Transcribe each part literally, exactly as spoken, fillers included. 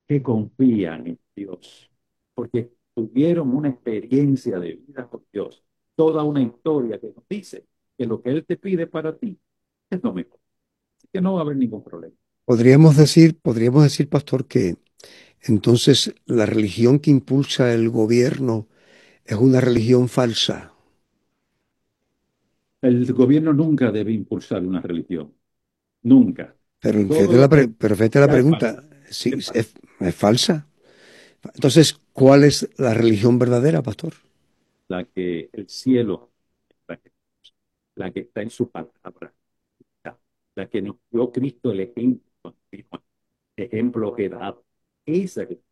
que confían en Dios, porque tuvieron una experiencia de vida con Dios, toda una historia que nos dice que lo que Él te pide para ti es lo mejor. Así que no va a haber ningún problema. Podríamos decir, podríamos decir, pastor, que entonces la religión que impulsa el gobierno es una religión falsa. El gobierno nunca debe impulsar una religión, nunca. Pero Todo fíjate la, lo pre- que pero fíjate la ya es falso, pregunta, sí, es es, falso. es falsa. Entonces, ¿cuál es la religión verdadera, pastor? La que el cielo, la que, la que está en su palabra, la, la que nos dio Cristo el ejemplo, ejemplo que da, esa que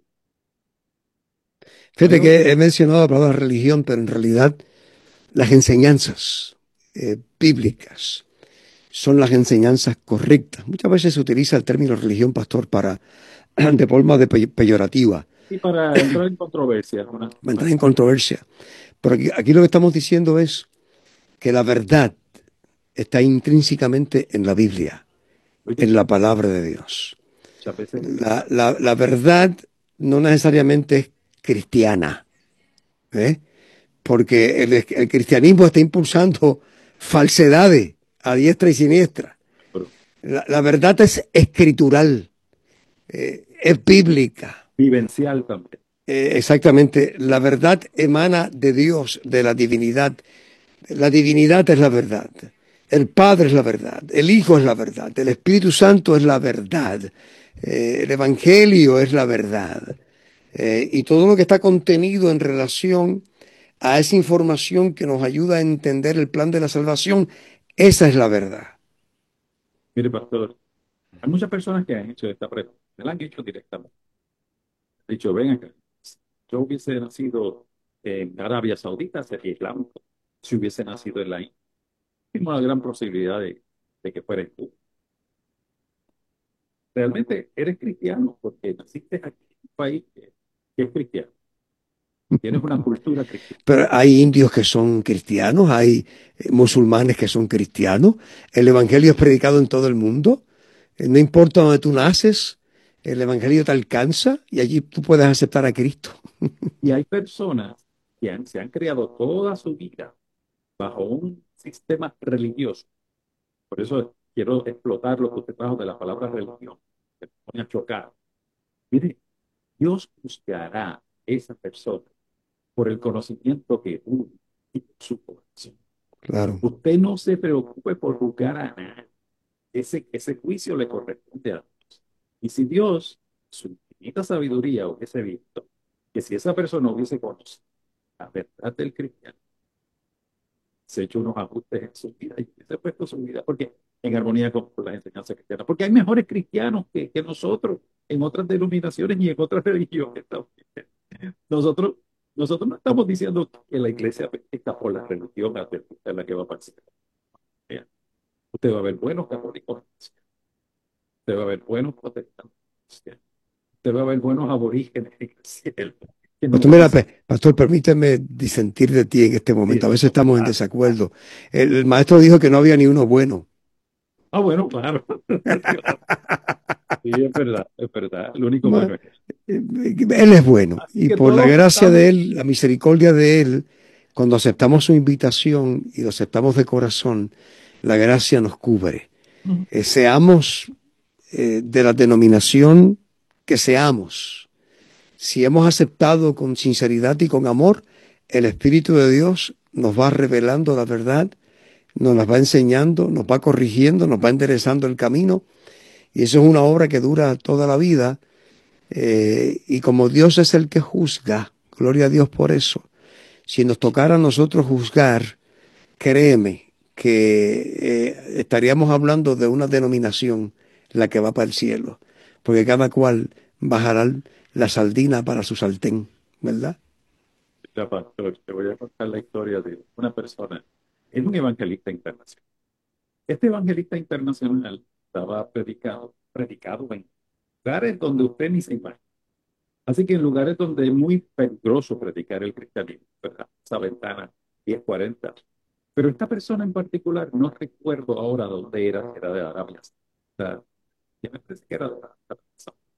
no hay Fíjate otra. que he mencionado la palabra religión, pero en realidad las enseñanzas eh, bíblicas son las enseñanzas correctas. Muchas veces se utiliza el término religión, pastor, para de forma de pe- peyorativa, Y para entrar en controversia, una, para entrar una- en controversia. Pero aquí, aquí lo que estamos diciendo es que la verdad está intrínsecamente en la Biblia, oye, en la palabra de Dios. muchas veces La, la, la verdad no necesariamente es cristiana, ¿eh? Porque el, el cristianismo está impulsando falsedades a diestra y siniestra. pero La, la verdad es escritural, eh, es bíblica. vivencial también. Eh, exactamente, la verdad emana de Dios, de la divinidad. La divinidad es la verdad. El Padre es la verdad. El Hijo es la verdad. El Espíritu Santo es la verdad. Eh, el Evangelio es la verdad. Eh, y todo lo que está contenido en relación a esa información que nos ayuda a entender el plan de la salvación, esa es la verdad. Mire, pastor, hay muchas personas que han hecho esta pregunta, me la han hecho directamente. Han dicho, ven acá, si yo hubiese nacido en Arabia Saudita, sería islámico. Si hubiese nacido en la India, hay una gran posibilidad de, de que fueras tú. Realmente eres cristiano porque naciste aquí en un país que, que es cristiano. Tienes una cultura cristiana. Pero hay indios que son cristianos, hay eh, musulmanes que son cristianos. El Evangelio es predicado en todo el mundo. Eh, No importa donde tú naces, el Evangelio te alcanza y allí tú puedes aceptar a Cristo. Y hay personas que han- se han creado toda su vida bajo un sistema religioso. Por eso quiero explotar lo que usted trajo de la palabra religión, que me pone a chocar. Mire, Dios juzgará a esa persona por el conocimiento que tuvo y por su corazón. Claro. Usted no se preocupe por juzgar a nadie. Ese, ese juicio le corresponde a Dios. Y si Dios, su infinita sabiduría, hubiese visto que si esa persona hubiese conocido la verdad del cristiano, se ha hecho unos ajustes en su vida y se ha puesto su vida porque en armonía con las enseñanzas cristianas. Porque hay mejores cristianos que, que nosotros en otras denominaciones y en otras religiones también. Nosotros, nosotros no estamos diciendo que la iglesia está por la religión adventista en la que va a participar. Usted va a ver buenos católicos, usted va a ver buenos protestantes, usted va a ver buenos aborígenes en el cielo que no Pastor, van a mira, ser. pe- pastor, permíteme disentir de ti en este momento. A veces Eso, estamos en ah, desacuerdo. El, el maestro dijo que no había ni uno bueno. ah, bueno, claro. Sí, es verdad, es verdad. Lo único Ma- bueno es él. eh, Él es bueno Así y que por la todos gracia estamos, de Él, la misericordia de Él, cuando aceptamos su invitación y lo aceptamos de corazón, la gracia nos cubre. Eh, seamos eh, de la denominación que seamos, si hemos aceptado con sinceridad y con amor, el Espíritu de Dios nos va revelando la verdad, nos la va enseñando, nos va corrigiendo, nos va enderezando el camino. Y eso es una obra que dura toda la vida. Eh, y como Dios es el que juzga, gloria a Dios por eso. Si nos tocara a nosotros juzgar, créeme que eh, estaríamos hablando de una denominación, la que va para el cielo. Porque cada cual bajará la sardina para su sartén, ¿verdad? ya, pastor, te voy a contar la historia de una persona. Es un evangelista internacional. Este evangelista internacional estaba predicado, predicado en lugares donde usted ni se imagina. Así que en lugares donde es muy peligroso predicar el cristianismo, ¿verdad? Esa ventana diez cuarenta. Pero esta persona en particular, no recuerdo ahora dónde era, era de Arabia. O sea, ya me parece que era de Arabia.